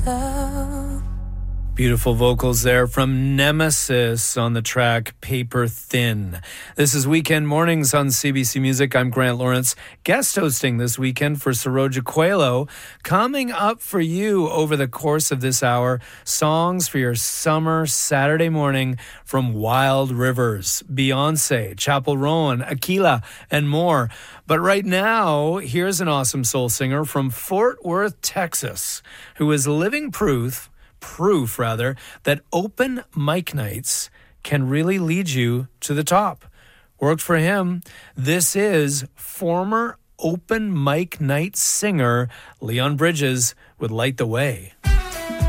love. Beautiful vocals there from Nemesis on the track Paper Thin. This is Weekend Mornings on CBC Music. I'm Grant Lawrence, guest hosting this weekend for Saroja Coelho. Coming up for you over the course of this hour, songs for your summer Saturday morning from Wild Rivers, Beyonce, Chappell Roan, Aquila, and more. But right now, here's an awesome soul singer from Fort Worth, Texas, who is living proof that open mic nights can really lead you to the top. Worked for him. This is former open mic night singer Leon Bridges with Light the Way.